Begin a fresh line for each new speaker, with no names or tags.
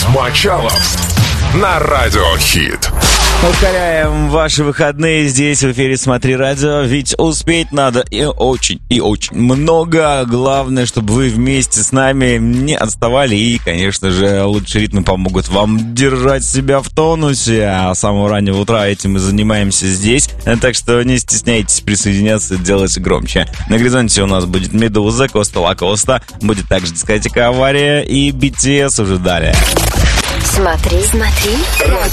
Мочалов на Радиохит.
Ускоряем ваши выходные здесь в эфире «Смотри радио», ведь успеть надо и очень много. Главное, чтобы вы вместе с нами не отставали, и, конечно же, лучшие ритмы помогут вам держать себя в тонусе. А с самого раннего утра этим мы занимаемся здесь, так что не стесняйтесь присоединяться, делайте громче. На горизонте у нас будет Медуза, Коста Лакоста, будет также дискотека «Авария» и BTS уже далее.
Смотри.